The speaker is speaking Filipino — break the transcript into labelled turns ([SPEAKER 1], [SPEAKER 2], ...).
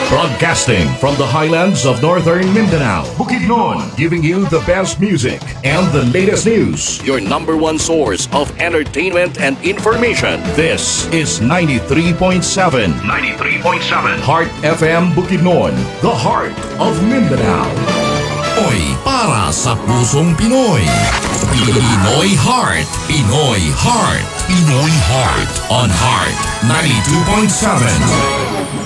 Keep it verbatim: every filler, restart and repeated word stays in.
[SPEAKER 1] Broadcasting from the highlands of northern Mindanao, Bukidnon, giving you the best music and the latest news. Your number one source of entertainment and information. This is ninety-three point seven. ninety-three point seven. Heart F M Bukidnon, the heart of Mindanao.
[SPEAKER 2] Pinoy para sa pusong Pinoy. Pinoy Heart. Pinoy Heart. Pinoy Heart. On Heart ninety-two point seven.